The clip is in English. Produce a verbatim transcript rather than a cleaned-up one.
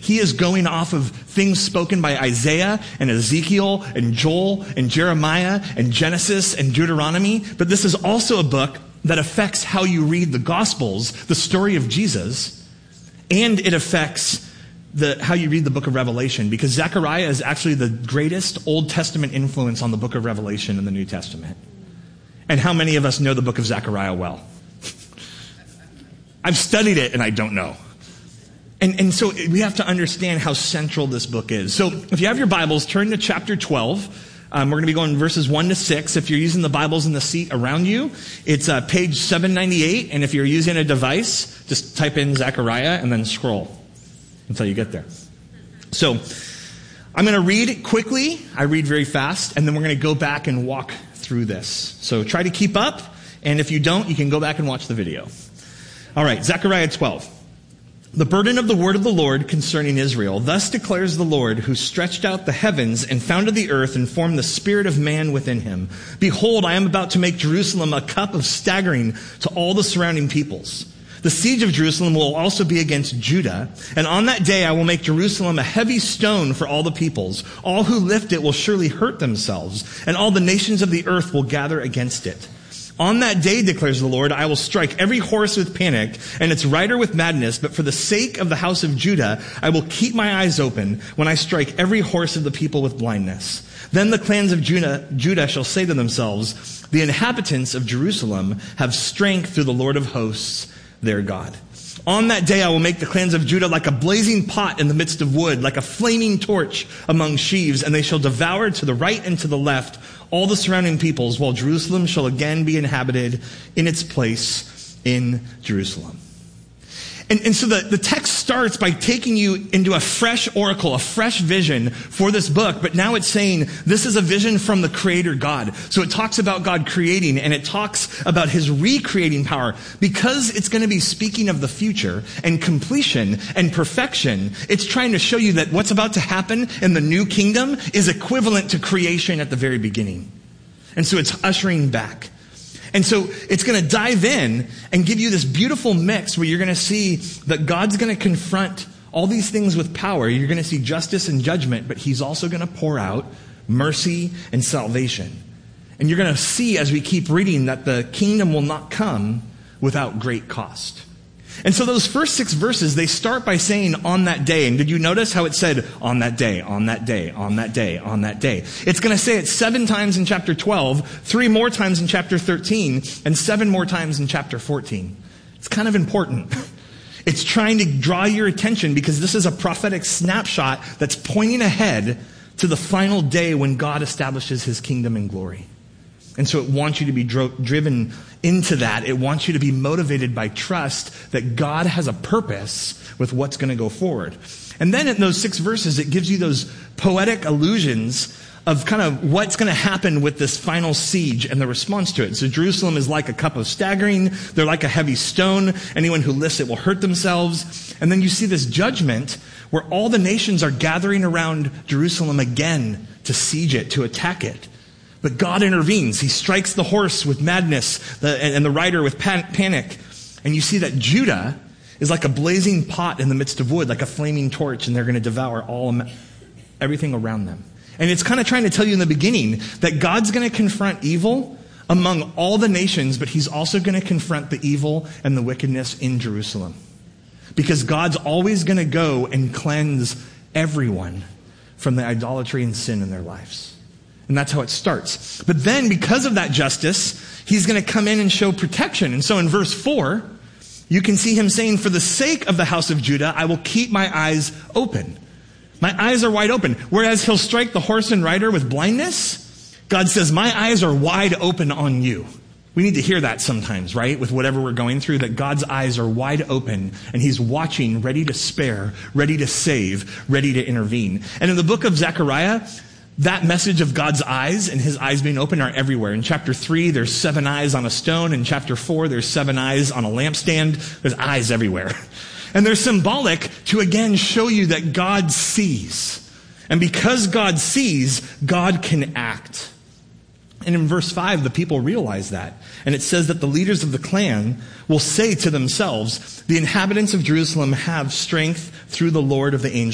he is going off of things spoken by Isaiah and Ezekiel and Joel and Jeremiah and Genesis and Deuteronomy. But this is also a book that affects how you read the Gospels, the story of Jesus, and it affects the, how you read the book of Revelation, because Zechariah is actually the greatest Old Testament influence on the book of Revelation in the New Testament. And how many of us know the book of Zechariah well? I've studied it and I don't know. And, and so we have to understand how central this book is. So if you have your Bibles, turn to chapter twelve. Um, we're going to be going verses one to six. If you're using the Bibles in the seat around you, it's uh, page seven ninety-eight. And if you're using a device, just type in Zechariah and then scroll until you get there. So I'm going to read quickly. I read very fast. And then we're going to go back and walk through this. So try to keep up. And if you don't, you can go back and watch the video. All right, Zechariah twelve. The burden of the word of the Lord concerning Israel. Thus declares the Lord, who stretched out the heavens and founded the earth and formed the spirit of man within him. Behold, I am about to make Jerusalem a cup of staggering to all the surrounding peoples. The siege of Jerusalem will also be against Judah, and on that day I will make Jerusalem a heavy stone for all the peoples. All who lift it will surely hurt themselves, and all the nations of the earth will gather against it. On that day, declares the Lord, I will strike every horse with panic and its rider with madness, but for the sake of the house of Judah, I will keep my eyes open when I strike every horse of the people with blindness. Then the clans of Judah, Judah shall say to themselves, the inhabitants of Jerusalem have strength through the Lord of hosts, their God. On that day I will make the clans of Judah like a blazing pot in the midst of wood, like a flaming torch among sheaves, and they shall devour to the right and to the left all the surrounding peoples, while Jerusalem shall again be inhabited in its place in Jerusalem. And, and so the, the text starts by taking you into a fresh oracle, a fresh vision for this book, but now it's saying this is a vision from the Creator God. So it talks about God creating, and it talks about his recreating power. Because it's going to be speaking of the future and completion and perfection, it's trying to show you that what's about to happen in the new kingdom is equivalent to creation at the very beginning. And so it's ushering back. And so it's going to dive in and give you this beautiful mix where you're going to see that God's going to confront all these things with power. You're going to see justice and judgment, but he's also going to pour out mercy and salvation. And you're going to see as we keep reading that the kingdom will not come without great cost. And so those first six verses, they start by saying on that day. And did you notice how it said on that day, on that day, on that day, on that day? It's going to say it seven times in chapter twelve, three more times in chapter thirteen, and seven more times in chapter fourteen. It's kind of important. It's trying to draw your attention because this is a prophetic snapshot that's pointing ahead to the final day when God establishes his kingdom in glory. And so it wants you to be dro- driven into that. It wants you to be motivated by trust that God has a purpose with what's going to go forward. And then in those six verses, it gives you those poetic allusions of kind of what's going to happen with this final siege and the response to it. So Jerusalem is like a cup of staggering. They're like a heavy stone. Anyone who lifts it will hurt themselves. And then you see this judgment where all the nations are gathering around Jerusalem again to siege it, to attack it. But God intervenes. He strikes the horse with madness the, and, and the rider with pan- panic. And you see that Judah is like a blazing pot in the midst of wood, like a flaming torch, and they're going to devour all everything around them. And it's kind of trying to tell you in the beginning that God's going to confront evil among all the nations, but he's also going to confront the evil and the wickedness in Jerusalem. Because God's always going to go and cleanse everyone from the idolatry and sin in their lives. And that's how it starts. But then, because of that justice, he's going to come in and show protection. And so in verse four, you can see him saying, for the sake of the house of Judah, I will keep my eyes open. My eyes are wide open. Whereas he'll strike the horse and rider with blindness, God says, my eyes are wide open on you. We need to hear that sometimes, right? With whatever we're going through, that God's eyes are wide open and he's watching, ready to spare, ready to save, ready to intervene. And in the book of Zechariah, that message of God's eyes and his eyes being open are everywhere. In chapter three, there's seven eyes on a stone. In chapter four, there's seven eyes on a lampstand. There's eyes everywhere. And they're symbolic to again show you that God sees. And because God sees, God can act. And in verse five, the people realize that. And it says that the leaders of the clan will say to themselves, the inhabitants of Jerusalem have strength through the Lord of the angels.